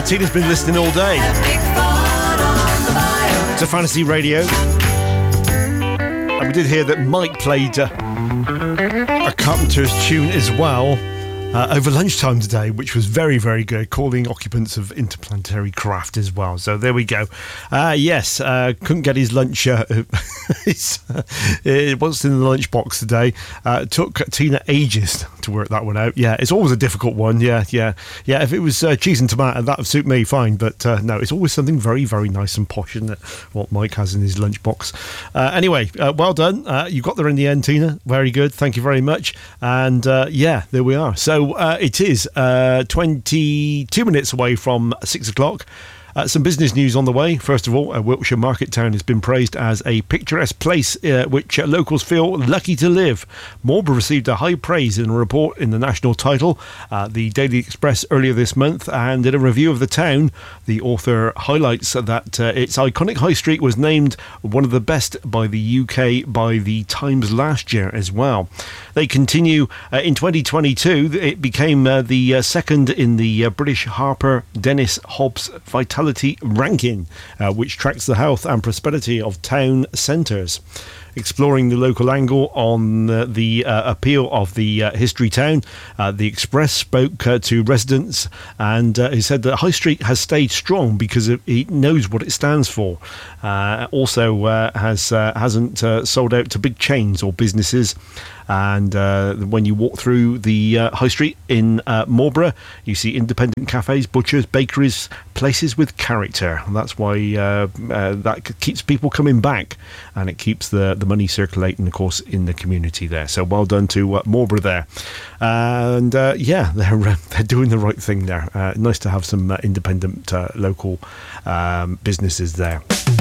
Tina's been listening all day to Fantasy Radio. And we did hear that Mike played a Carpenter's tune as well over lunchtime today, which was very, very good, calling occupants of Interplanetary Craft as well. So there we go. Yes, couldn't get his lunch. What's in the lunchbox today? Took Tina ages to work that one out. Yeah, it's always a difficult one. Yeah. If it was cheese and tomato, that would suit me fine. But no, it's always something very, very nice and posh, isn't it? What Mike has in his lunchbox. Anyway, well done. You got there in the end, Tina. Very good. Thank you very much. And yeah, there we are. So it is 22 minutes away from 6 o'clock. Some business news on the way. First of all, Wiltshire Market Town has been praised as a picturesque place which locals feel lucky to live. Marlborough received a high praise in a report in the national title, the Daily Express, earlier this month, and in a review of the town, the author highlights that its iconic high street was named one of the best by the UK by the Times last year as well. They continue in 2022. It became the second in the British Harper Dennis Hobbs Vitality ranking, which tracks the health and prosperity of town centres. Exploring the local angle on the appeal of the history town, the Express spoke to residents, and he said that High Street has stayed strong because it knows what it stands for. Also hasn't sold out to big chains or businesses. And when you walk through the High Street in Marlborough, you see independent cafes, butchers, bakeries, places with character. And that's why that keeps people coming back, and it keeps the money circulating, of course, in the community there. So well done to Marlborough there. And yeah, they're doing the right thing there. Nice to have some independent local businesses there.